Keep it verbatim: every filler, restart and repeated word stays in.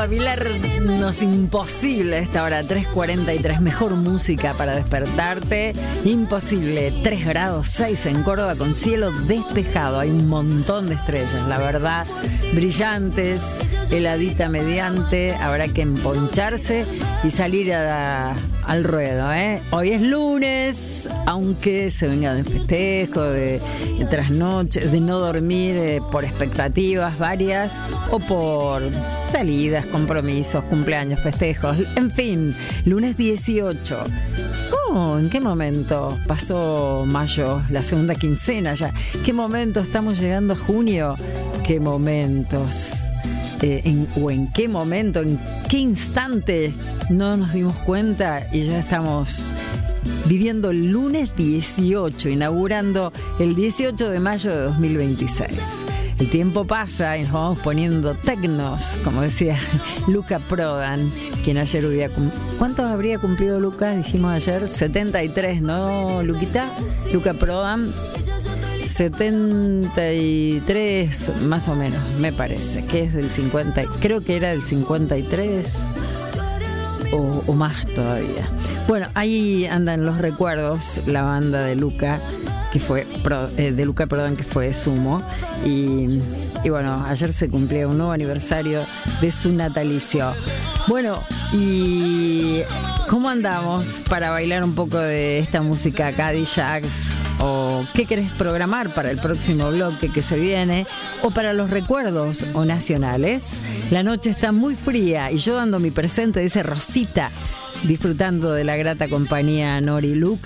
despabilarnos imposible a esta hora, tres cuarenta y tres, mejor música para despertarte, imposible, tres grados seis en Córdoba con cielo despejado, hay un montón de estrellas, la verdad, brillantes, heladita mediante, habrá que emponcharse y salir a, al ruedo, ¿eh? Hoy es lunes, aunque se venga de festejo, de, de trasnoche, de no dormir eh, por expectativas varias o por salidas, compromisos, cumpleaños, festejos, en fin, lunes dieciocho. ¿Cómo? ¿En qué momento pasó mayo, la segunda quincena ya? ¿Qué momento estamos llegando a junio? ¿Qué momentos? Eh, en, o en qué momento, en qué instante no nos dimos cuenta y ya estamos viviendo el lunes dieciocho, inaugurando el dieciocho de mayo de dos mil veintiséis. El tiempo pasa y nos vamos poniendo tecnos, como decía Luca Prodan, quien ayer hubiera cumplido. ¿Cuántos habría cumplido Luca? Dijimos ayer, setenta y tres, ¿no, Luquita? Luca Prodan, setenta y tres más o menos, me parece, que es del cincuenta, creo que era del cincuenta y tres o, o más todavía. Bueno, ahí andan los recuerdos, la banda de Luca, que fue eh, de Luca, perdón, que fue Sumo, y, y bueno, ayer se cumplía un nuevo aniversario de su natalicio. Bueno, y ¿cómo andamos para bailar un poco de esta música Cadillacs? ¿O qué querés programar para el próximo bloque que se viene? ¿O para los recuerdos o nacionales? La noche está muy fría y yo dando mi presente, dice Rosita, disfrutando de la grata compañía Nori Luca.